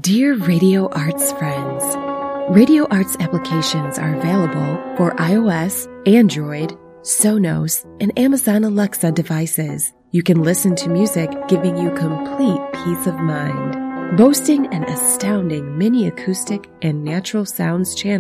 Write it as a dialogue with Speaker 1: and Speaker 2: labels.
Speaker 1: Dear Radio Arts friends, Radio Arts applications are available for iOS, Android, Sonos, and Amazon Alexa devices. You can listen to music giving you complete peace of mind. Boasting an astounding mini acoustic and natural sounds channel